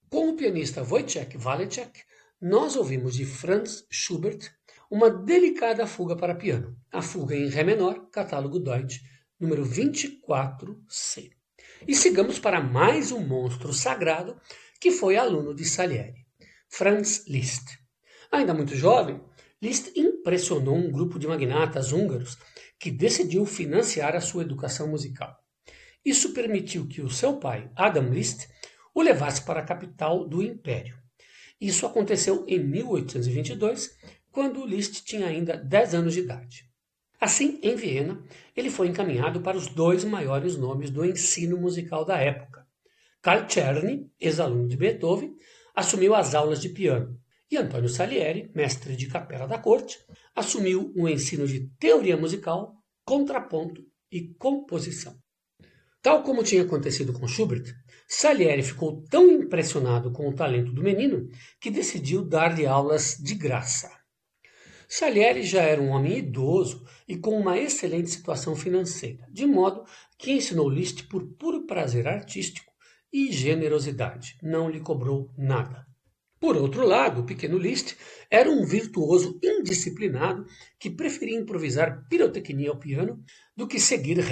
Com o pianista Wojciech Waleczek, nós ouvimos de Franz Schubert uma delicada fuga para piano, a fuga em Ré menor, catálogo Deutsch, número 24C. E sigamos para mais um monstro sagrado que foi aluno de Salieri, Franz Liszt. Ainda muito jovem, Liszt impressionou um grupo de magnatas húngaros que decidiu financiar a sua educação musical. Isso permitiu que o seu pai, Adam Liszt, o levasse para a capital do Império. Isso aconteceu em 1822, quando Liszt tinha ainda 10 anos de idade. Assim, em Viena, ele foi encaminhado para os dois maiores nomes do ensino musical da época. Carl Czerny, ex-aluno de Beethoven, assumiu as aulas de piano, e Antonio Salieri, mestre de capela da corte, assumiu o ensino de teoria musical, contraponto e composição. Tal como tinha acontecido com Schubert, Salieri ficou tão impressionado com o talento do menino que decidiu dar-lhe aulas de graça. Salieri já era um homem idoso e com uma excelente situação financeira, de modo que ensinou Liszt por puro prazer artístico e generosidade, não lhe cobrou nada. Por outro lado, o pequeno Liszt era um virtuoso indisciplinado que preferia improvisar pirotecnia ao piano do que seguir